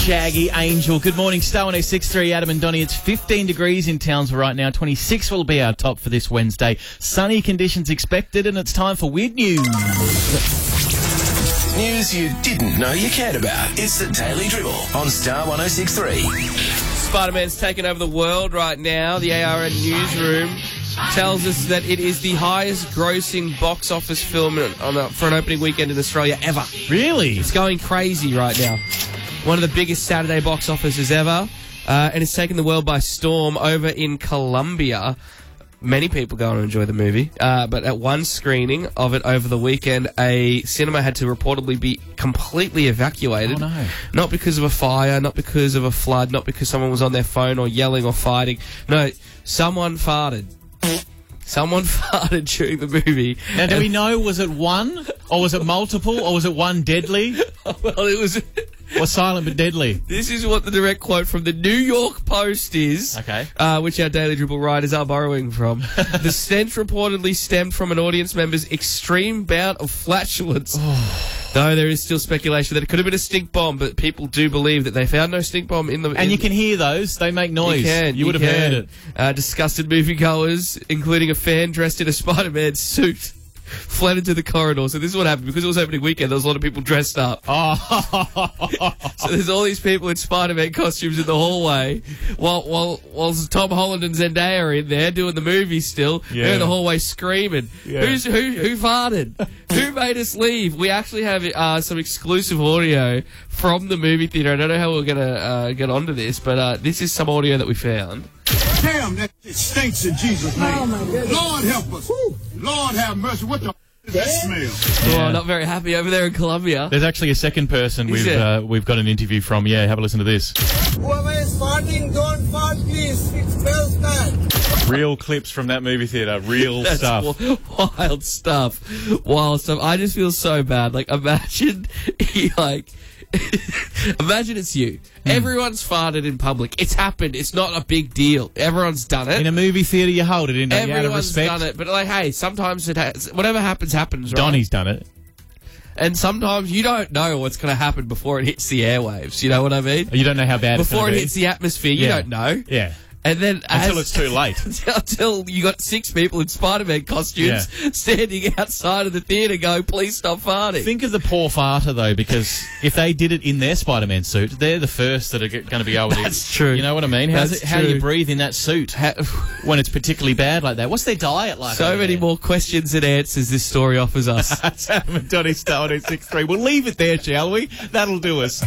Shaggy Angel. Good morning, Star 106.3, Adam and Donnie. It's 15 degrees in Townsville right now. 26 will be our top for this Wednesday. Sunny conditions expected, and it's time for Weird News. News you didn't know you cared about. It's the Daily Dribble on Star 106.3. Spider-Man's taken over the world right now. The ARN newsroom tells us that it is the highest grossing box office film for an opening weekend in Australia ever. Really? It's going crazy right now. One of the biggest Saturday box offices ever. And it's taken the world by storm over in Colombia. Many people go and enjoy the movie. But at one screening of it over the weekend, a cinema had to reportedly be completely evacuated. Oh, no. Not because of a fire, not because of a flood, not because someone was on their phone or yelling or fighting. No, someone farted. Someone farted during the movie. Now, do we know, was it one, or was it multiple, or was it one deadly? Well, it was... Or silent but deadly? This is what the direct quote from the New York Post is, Okay. Which our Daily Dribble writers are borrowing from. The stench reportedly stemmed from an audience member's extreme bout of flatulence. Though there is still speculation that it could have been a stink bomb, but people do believe that they found no stink bomb in the... And you can hear those. They make noise. You would have heard it. Disgusted moviegoers, including a fan dressed in a Spider-Man suit, fled into the corridor. So this is what happened. Because it was opening weekend, there was a lot of people dressed up. Oh. So there's all these people in Spider-Man costumes in the hallway, while Tom Holland and Zendaya are in there doing the movie still. Yeah. They're in the hallway screaming. Yeah. Who farted? Who made us leave? We actually have some exclusive audio from the movie theater. I don't know how we're going to get onto this, but this is some audio that we found. Damn, that shit stinks in Jesus' name. Oh, my goodness. Lord help us. Woo. Lord have mercy. What the is that smell? Yeah. Oh, not very happy over there in Colombia. There's actually a second person Is there? we've got an interview from. Yeah, have a listen to this. Whoever is farting, don't fart, please. It smells bad. Real clips from that movie theater. Real That's stuff. wild stuff. Wild stuff. I just feel so bad. Like, imagine, imagine it's you. Everyone's farted in public. It's happened. It's not a big deal. Everyone's done it. In a movie theater, you hold it in, don't you, out of Everyone's respect? done it. But, like, hey, sometimes whatever happens, happens, right? Donnie's done it. And sometimes you don't know what's going to happen before it hits the airwaves. You know what I mean? You don't know how bad it's Before going it to be. hits the atmosphere, you don't know. Yeah. And then Until it's too late. Until you got 6 people in Spider-Man costumes standing outside of the theatre going, please stop farting. Think of the poor farter, though, because if they did it in their Spider-Man suit, they're the first that are going to be able to... That's true. You know what I mean? How do you breathe in that suit when it's particularly bad like that? What's their diet like? So many more questions than answers this story offers us. That's Adam and Donnie, Star 106.3. We'll leave it there, shall we? That'll do us.